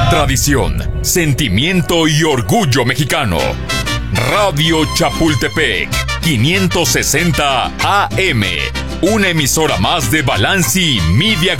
Tradición, sentimiento y orgullo mexicano. Radio Chapultepec, 560 AM. Una emisora más de Balanci Media Group.